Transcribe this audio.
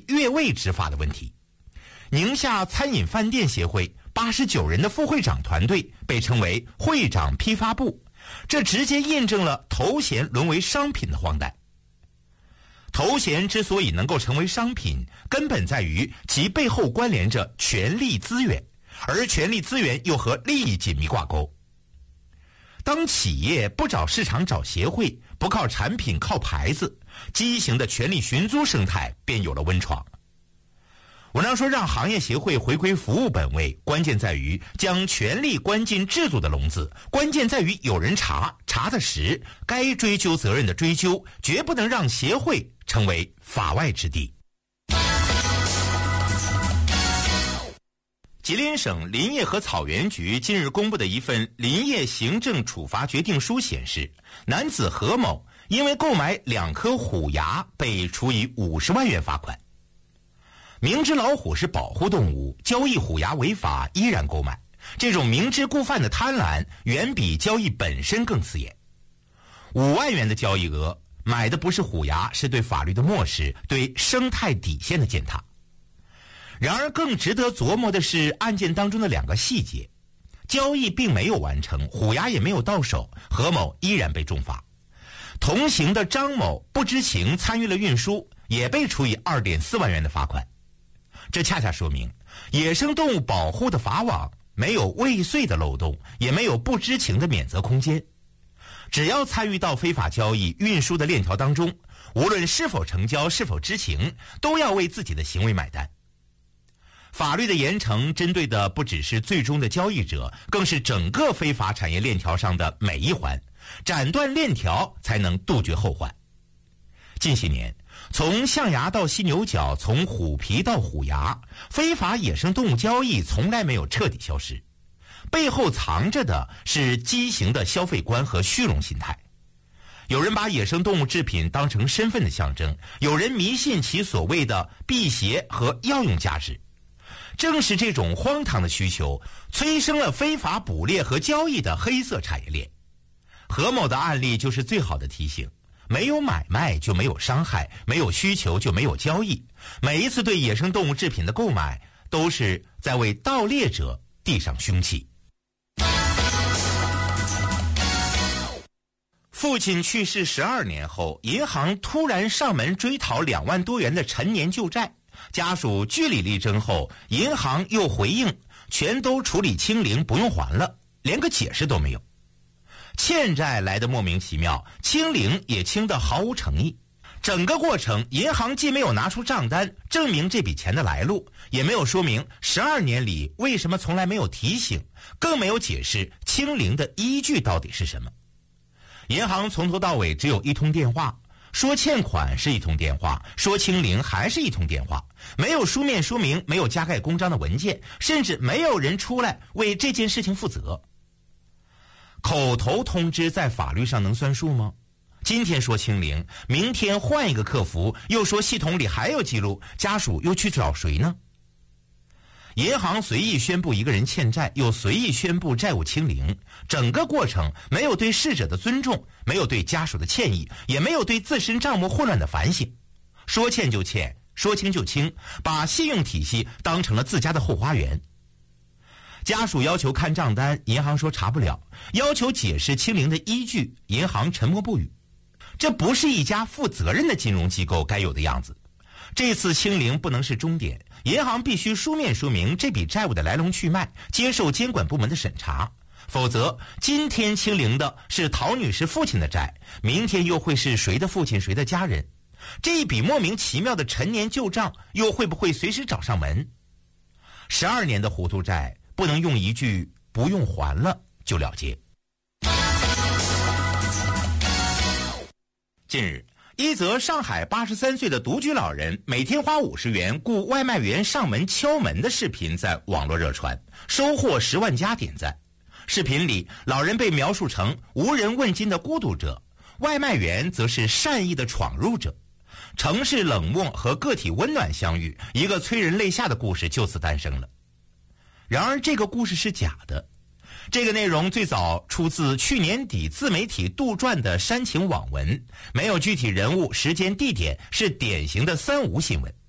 越位执法的问题。宁夏餐饮饭店协会89人的副会长团队被称为会长批发部，这直接印证了头衔沦为商品的荒诞。头衔之所以能够成为商品，根本在于其背后关联着权力资源，而权力资源又和利益紧密挂钩。当企业不找市场找协会，不靠产品靠牌子，畸形的权力寻租生态便有了温床。文章说，让行业协会回归服务本位，关键在于将权力关进制度的笼子，关键在于有人查，查得实，该追究责任的追究，绝不能让协会成为法外之地。吉林省林业和草原局近日公布的一份林业行政处罚决定书显示，男子何某因为购买2颗虎牙被处以50万元罚款。明知老虎是保护动物，交易虎牙违法，依然购买，这种明知故犯的贪婪远比交易本身更刺眼。5万元的交易额，买的不是虎牙，是对法律的漠视，对生态底线的践踏。然而更值得琢磨的是案件当中的2个细节，交易并没有完成，虎牙也没有到手，何某依然被重罚。同行的张某不知情参与了运输，也被处以2.4万元的罚款。这恰恰说明，野生动物保护的法网没有未遂的漏洞，也没有不知情的免责空间。只要参与到非法交易、运输的链条当中，无论是否成交、是否知情，都要为自己的行为买单。法律的严惩针对的不只是最终的交易者，更是整个非法产业链条上的每一环，斩断链条才能杜绝后患。近些年，从象牙到犀牛角，从虎皮到虎牙，非法野生动物交易从来没有彻底消失，背后藏着的是畸形的消费观和虚荣心态。有人把野生动物制品当成身份的象征，有人迷信其所谓的辟邪和药用价值。正是这种荒唐的需求，催生了非法捕猎和交易的黑色产业链。何某的案例就是最好的提醒，没有买卖就没有伤害，没有需求就没有交易。每一次对野生动物制品的购买，都是在为盗猎者递上凶器。父亲去世12年后，银行突然上门追讨2万多元的陈年旧债，家属据理力争后，银行又回应全都处理清零，不用还了，连个解释都没有。欠债来得莫名其妙，清零也清得毫无诚意。整个过程，银行既没有拿出账单证明这笔钱的来路，也没有说明12年里为什么从来没有提醒，更没有解释清零的依据到底是什么。银行从头到尾只有一通电话，说欠款是一通电话，说清零还是一通电话，没有书面说明，没有加盖公章的文件，甚至没有人出来为这件事情负责。口头通知在法律上能算数吗？今天说清零，明天换一个客服又说系统里还有记录，家属又去找谁呢？银行随意宣布一个人欠债，又随意宣布债务清零，整个过程没有对逝者的尊重，没有对家属的歉意，也没有对自身账目混乱的反省。说欠就欠，说清就清，把信用体系当成了自家的后花园。家属要求看账单，银行说查不了，要求解释清零的依据，银行沉默不语。这不是一家负责任的金融机构该有的样子。这次清零不能是终点，银行必须书面说明这笔债务的来龙去脉，接受监管部门的审查。否则，今天清零的是陶女士父亲的债，明天又会是谁的父亲谁的家人？这一笔莫名其妙的陈年旧账又会不会随时找上门？12年的糊涂债不能用一句不用还了就了结。近日，一则上海83岁的独居老人每天花50元雇外卖员上门敲门的视频在网络热传，收获10万加点赞。视频里，老人被描述成无人问津的孤独者，外卖员则是善意的闯入者。城市冷漠和个体温暖相遇，一个催人泪下的故事就此诞生了。然而这个故事是假的，这个内容最早出自去年底自媒体杜撰的煽情网文，没有具体人物、时间、地点，是典型的三无新闻。